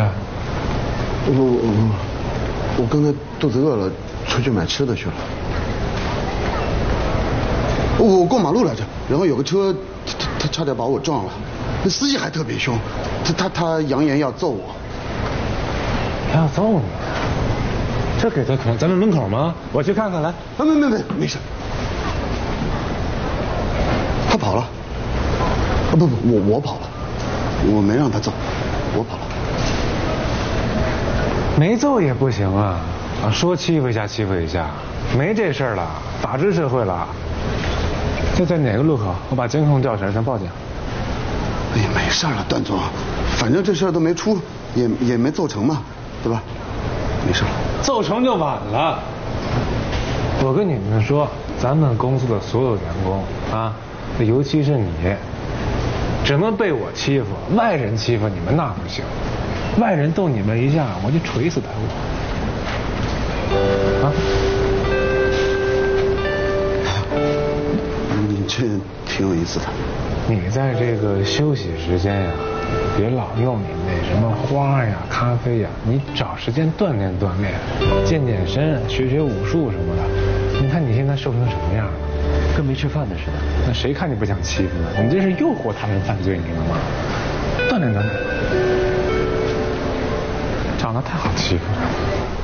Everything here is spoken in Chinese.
啊？ 我刚才肚子饿了，出去买吃的去了。我过马路来着，然后有个车，他差点把我撞了，那司机还特别凶，他扬言要揍我。 他要揍你？这给他捅咱们门口吗？我去看看来。 没事。他跑了。不，我跑了，我没让他揍，我跑了。 没揍也不行啊！说欺负一下欺负一下，没这事儿了，法治社会了。这在哪个路口？我把监控调出来，咱报警。 哎呀，没事了，段总，反正这事儿都没出，也没揍成嘛，对吧？没事了。 揍成就晚了。我跟你们说，咱们公司的所有员工啊，尤其是你，只能被我欺负，外人欺负你们那不行。外人逗你们一下，我就锤死他我。啊？ 你这挺有意思的。 你在这个休息时间呀，别老用你那什么花呀、咖啡呀，你找时间锻炼锻炼，健健身，学学武术什么的。你看你现在瘦成什么样了， 跟没吃饭的似的。 那谁看你不想欺负呢？你这是诱惑他人犯罪，你知道吗？锻炼锻炼，长得太好欺负了。